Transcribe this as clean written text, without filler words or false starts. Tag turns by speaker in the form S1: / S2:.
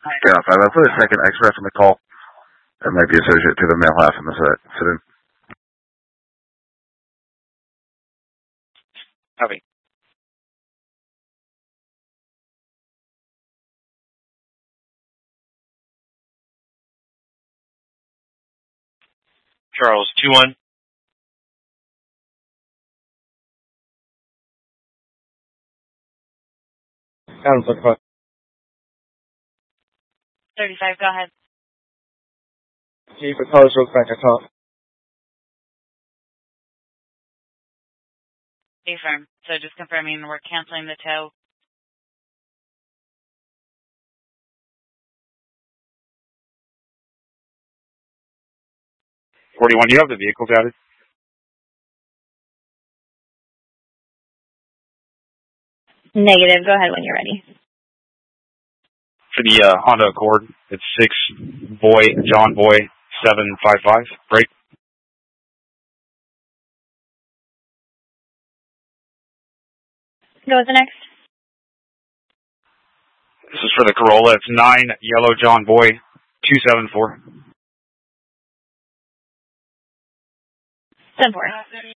S1: Yeah, 5. I put a second X-ray from the call. That might be associated to the male half in the sit-in.
S2: Copy.
S3: Charles, 2-1.
S4: Adam 35.
S5: 35, go ahead.
S4: G for College Road Bank at top.
S5: Affirm. So just confirming we're canceling the tow.
S2: 41, do you have the vehicle data?
S6: Negative. Go ahead when you're ready.
S2: For the Honda Accord, it's John Boy 755. Break.
S6: Go with the next.
S2: This is for the Corolla. It's 9 Yellow John Boy 274.
S6: 10-4.